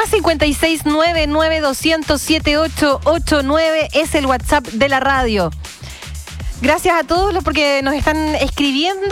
Más 569-9200-7889 es el WhatsApp de la radio. Gracias a todos los porque nos están escribiendo.